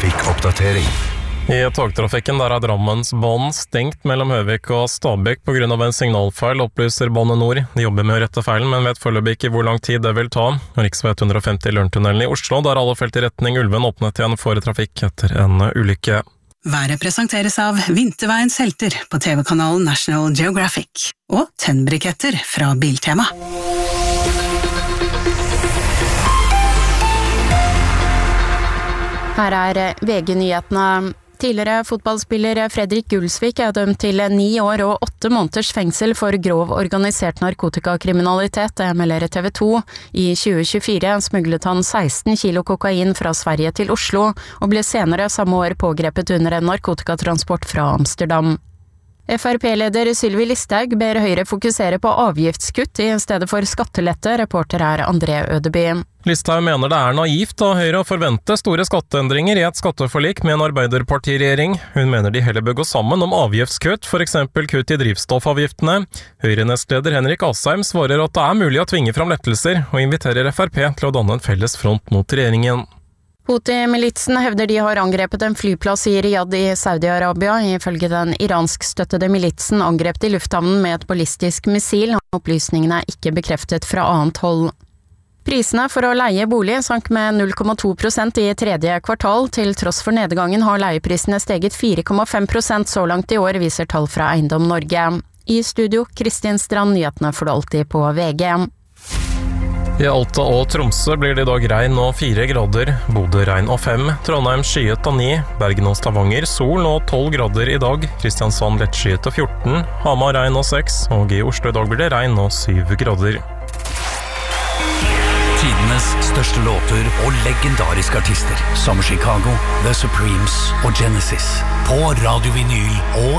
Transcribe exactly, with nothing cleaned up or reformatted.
trafikkoppdatering. I togtrafikken der er Drammens bånd stengt mellom Høvik og Stabekk på grunn av en signalfeil, opplyser Bane Nor. De jobber med å rette feilen, men vet foreløpig ikke hvor lang tid det vil ta. Riksvei ett hundre og femti Lørentunnelen i Oslo, der alle felt i retning Ulven åpnet igjen for trafikk etter en ulykke. Været presenteres av Vinterveiens helter på T V-kanalen National Geographic og tennbriketter fra Biltema. Her er V G-nyhetene. Tidligere fotballspiller Fredrik Gulsvik er dømt til ni år og åtte måneders fengsel for grov organisert narkotikakriminalitet, det melder T V to. I tjue tjuefire smuglet han seksten kilo kokain fra Sverige til Oslo, og ble senere samme år pågrepet under en narkotikatransport fra Amsterdam. F R P-leder Sylvi Listhaug ber Høyre fokusere på avgiftskutt i stedet for skattelette, reporter er André Ødeby. Listhaug mener det er naivt av Høyre å forvente store skatteendringer i et skatteforlik med en arbeiderpartiregjering. Hun mener de heller bør gå sammen om avgiftskutt, for eksempel kutt i drivstoffavgiftene. Høyre-nestleder Henrik Asheim svarer at det er mulig å tvinge fram lettelser, og inviterer F R P til å danne en felles front mot regjeringen. Houthi-militsen hevder de har angrepet en flyplass i Riyadh i Saudi-Arabia. Ifølge den iransk-støttede militsen angrep de lufthavnen med et ballistisk missil. Opplysningene er ikke bekreftet fra annet hold. Prisene for å leie bolig sank med null komma to prosent i tredje kvartal. Til tross for nedgangen har leieprisene steget fire komma fem prosent så langt i år, viser tall fra Eiendom Norge. I studio, Kristin Strand, nyhetene får du alltid på V G. I Alta og Tromsø blir det i dag regn og fire grader, Bodø regn og fem, Trondheim skyet og ni, Bergen og Stavanger sol og tolv grader i dag, Kristiansand lettskyet og fjorten, Hamar regn og seks, og i Oslo i dag blir det regn og syv grader. Tidenes største låter og legendariske artister, som Chicago, The Supremes og Genesis, på Radio Vinyl og